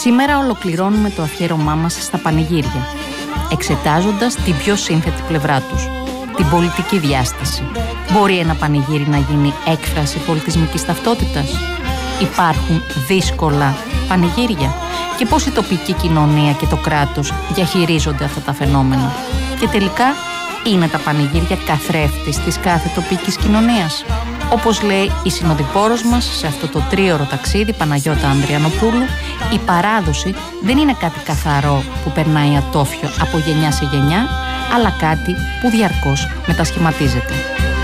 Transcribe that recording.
Σήμερα ολοκληρώνουμε το αφιέρωμά μας στα πανηγύρια, εξετάζοντας την πιο σύνθετη πλευρά τους, την πολιτική διάσταση. Μπορεί ένα πανηγύρι να γίνει έκφραση πολιτισμικής ταυτότητας? Υπάρχουν δύσκολα πανηγύρια? Και πώς η τοπική κοινωνία και το κράτος διαχειρίζονται αυτά τα φαινόμενα? Και τελικά, είναι τα πανηγύρια καθρέφτης της κάθε τοπικής κοινωνίας? Όπως λέει η συνοδοιπόρος μας σε αυτό το 3ωρο ταξίδι, Παναγιώτα Ανδριανοπούλου, η παράδοση δεν είναι κάτι καθαρό που περνάει ατόφιο από γενιά σε γενιά, αλλά κάτι που διαρκώς μετασχηματίζεται.